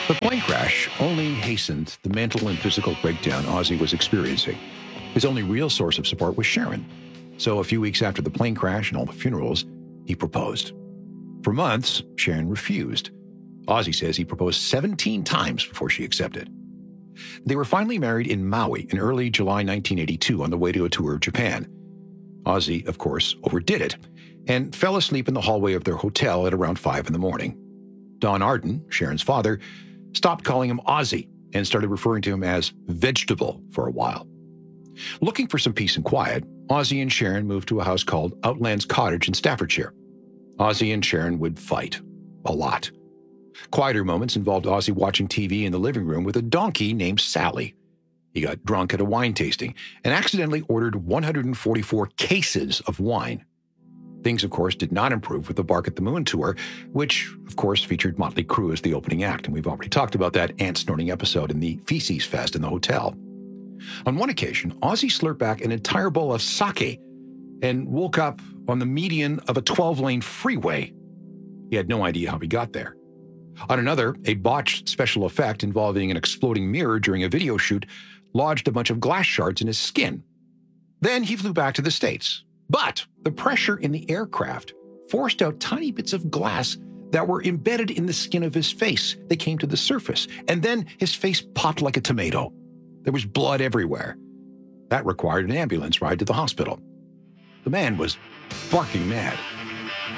The plane crash only hastened the mental and physical breakdown Ozzy was experiencing. His only real source of support was Sharon. So a few weeks after the plane crash and all the funerals, he proposed. For months, Sharon refused. Ozzy says he proposed 17 times before she accepted. They were finally married in Maui in early July 1982 on the way to a tour of Japan. Ozzy, of course, overdid it and fell asleep in the hallway of their hotel at around 5 in the morning. Don Arden, Sharon's father, stopped calling him Ozzy and started referring to him as Vegetable for a while. Looking for some peace and quiet, Ozzy and Sharon moved to a house called Outlands Cottage in Staffordshire. Ozzy and Sharon would fight a lot. Quieter moments involved Ozzy watching TV in the living room with a donkey named Sally. He got drunk at a wine tasting and accidentally ordered 144 cases of wine. Things, of course, did not improve with the Bark at the Moon tour, which, of course, featured Motley Crue as the opening act, and we've already talked about that ant-snorting episode in the Feces Fest in the hotel. On one occasion, Ozzy slurped back an entire bowl of sake and woke up on the median of a 12-lane freeway. He had no idea how he got there. On another, a botched special effect involving an exploding mirror during a video shoot lodged a bunch of glass shards in his skin. Then he flew back to the States. But the pressure in the aircraft forced out tiny bits of glass that were embedded in the skin of his face. They came to the surface, and then his face popped like a tomato. There was blood everywhere. That required an ambulance ride to the hospital. The man was barking mad.